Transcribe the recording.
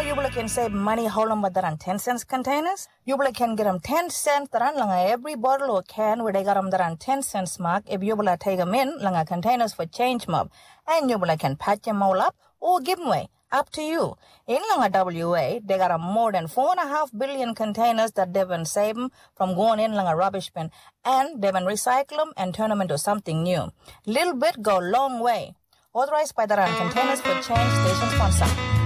you can save money hold on but on 10 cents containers? You can get them 10 cents that every bottle or can where they got them that on 10 cents mark if you take them in langa containers for change mob. And you can patch them all up or give them away. Up to you. In Langa WA, they got more than 4.5 billion containers that they've been saving from going in Langa rubbish bin, and they've been recycle them and turn them into something new. Little bit go long way. Authorized by the Containers for Change Station sponsor.